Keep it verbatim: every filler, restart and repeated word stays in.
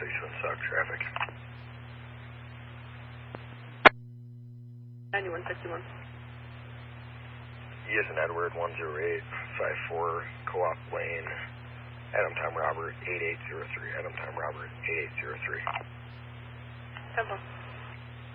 sixty-one South traffic. ninety-one sixty-one. E as in Edward, one zero eight five four, Co-op Lane, Adam Time Robert, eight eight zero three, Adam Time Robert, eight eight zero three. Temple.